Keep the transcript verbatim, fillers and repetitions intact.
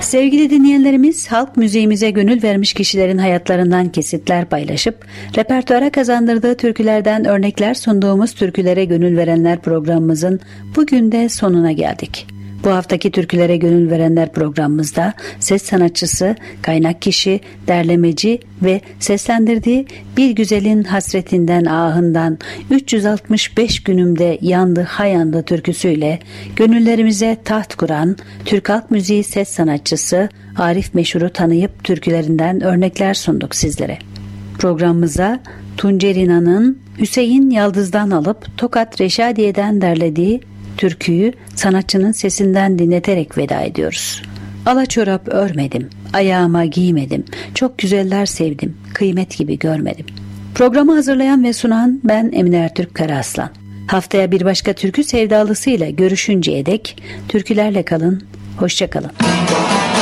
Sevgili dinleyenlerimiz, halk müziğimize gönül vermiş kişilerin hayatlarından kesitler paylaşıp repertuara kazandırdığı türkülerden örnekler sunduğumuz Türkülere Gönül Verenler programımızın bugün de sonuna geldik. Bu haftaki Türkülere Gönül Verenler programımızda ses sanatçısı, kaynak kişi, derlemeci ve seslendirdiği Bir Güzelin Hasretinden Ahından üç yüz altmış beş günümde yandı hayandı türküsüyle gönüllerimize taht kuran Türk halk müziği ses sanatçısı Arif Meşhur'u tanıyıp türkülerinden örnekler sunduk sizlere. Programımıza Tuncerina'nın Hüseyin Yaldız'dan alıp Tokat Reşadiye'den derlediği türküyü sanatçının sesinden dinleterek veda ediyoruz. Alaçorap örmedim, ayağıma giymedim, çok güzeller sevdim, kıymet gibi görmedim. Programı hazırlayan ve sunan ben Emine Ertürk Karaaslan. Haftaya bir başka türkü sevdalısıyla görüşünceye dek türkülerle kalın, hoşça kalın.